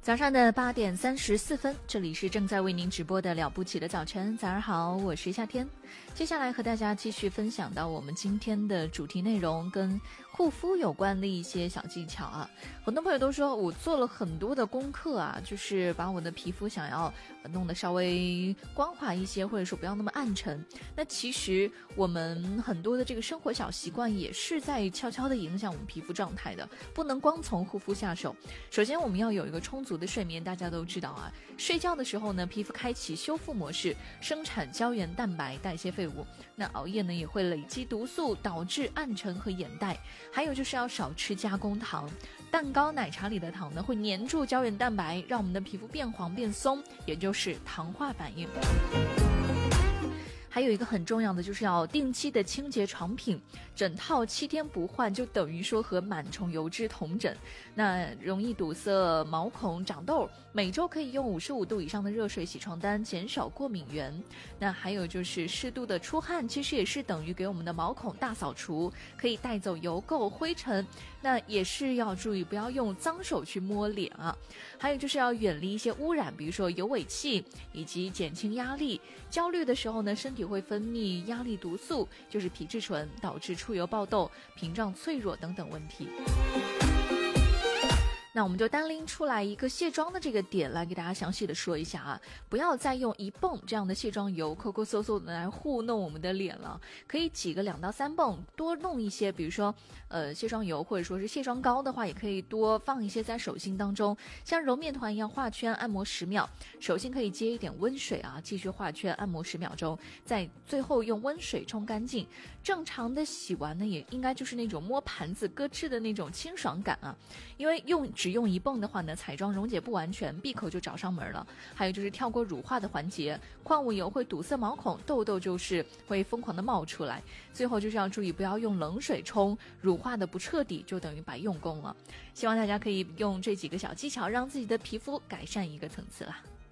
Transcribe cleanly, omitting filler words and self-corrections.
早上的8:34，这里是正在为您直播的了不起的早晨。早上好，我是夏天。接下来和大家继续分享到我们今天的主题内容，跟护肤有关的一些小技巧啊。很多朋友都说我做了很多的功课啊，就是把我的皮肤想要弄得稍微光滑一些，或者说不要那么暗沉。那其实我们很多的这个生活小习惯也是在悄悄的影响我们皮肤状态的，不能光从护肤下手。首先我们要有一个充足的睡眠，大家都知道啊，睡觉的时候呢，皮肤开启修复模式，生产胶原蛋白，代谢废物。那熬夜呢也会累积毒素，导致暗沉和眼袋。还有就是要少吃加工糖，蛋糕、奶茶里的糖呢会粘住胶原蛋白，让我们的皮肤变黄变松，也就是糖化反应。还有一个很重要的就是要定期的清洁床品，枕套7天不换就等于说和螨虫油脂同枕，那容易堵塞毛孔长痘，每周可以用55度以上的热水洗床单，减少过敏源。那还有就是适度的出汗，其实也是等于给我们的毛孔大扫除，可以带走油垢灰尘，那也是要注意不要用脏手去摸脸啊。还有就是要远离一些污染，比如说有尾气，以及减轻压力。焦虑的时候呢，身体会分泌压力毒素，就是皮质醇，导致出油爆痘、屏障脆弱等等问题。那我们就单拎出来一个卸妆的这个点来给大家详细的说一下啊，不要再用1泵这样的卸妆油抠抠搜搜的来糊弄我们的脸了，可以挤个2到3泵，多弄一些，比如说卸妆油或者说是卸妆膏的话，也可以多放一些在手心当中，像揉面团一样画圈按摩10秒，手心可以接一点温水啊，继续画圈按摩10秒钟，在最后用温水冲干净。正常的洗完呢，也应该就是那种摸盘子咯吱的那种清爽感啊，因为只用1泵的话呢，彩妆溶解不完全，闭口就找上门了。还有就是跳过乳化的环节，矿物油会堵塞毛孔，痘痘就是会疯狂的冒出来。最后就是要注意不要用冷水冲，乳化的不彻底就等于白用功了。希望大家可以用这几个小技巧，让自己的皮肤改善一个层次啦。